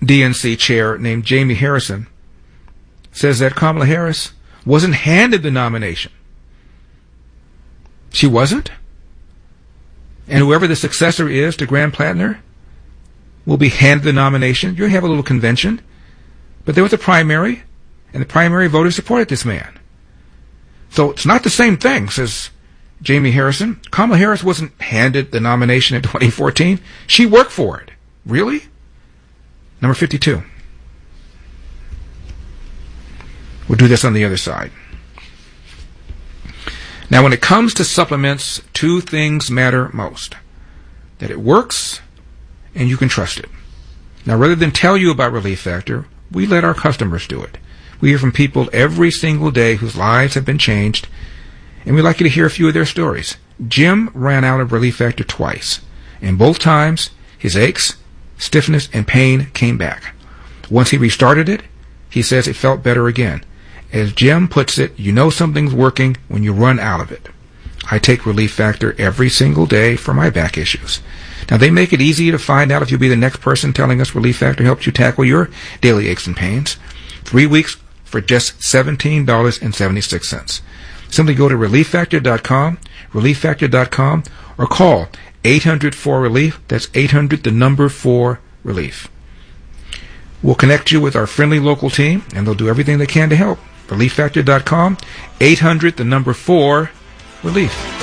DNC chair named Jamie Harrison says that Kamala Harris wasn't handed the nomination. She wasn't? And whoever the successor is to Graham Plattner will be handed the nomination. You'll have a little convention. But there was a primary, and the primary voters supported this man. So it's not the same thing, says Jamie Harrison. Kamala Harris wasn't handed the nomination in 2014. She worked for it. Really? Number 52. We'll do this on the other side. Now, when it comes to supplements, two things matter most. That it works and you can trust it. Now, rather than tell you about Relief Factor, we let our customers do it. We hear from people every single day whose lives have been changed, and we'd like you to hear a few of their stories. Jim ran out of Relief Factor twice, and both times his aches, stiffness, and pain came back. Once he restarted it, he says it felt better again. As Jim puts it, you know something's working when you run out of it. I take Relief Factor every single day for my back issues. Now, they make it easy to find out if you'll be the next person telling us Relief Factor helps you tackle your daily aches and pains. 3 weeks for just $17.76. Simply go to ReliefFactor.com, ReliefFactor.com, or call 800-4-RELIEF. That's 800-4-RELIEF. We'll connect you with our friendly local team, and they'll do everything they can to help. ReliefFactor.com, 800-4-RELIEF.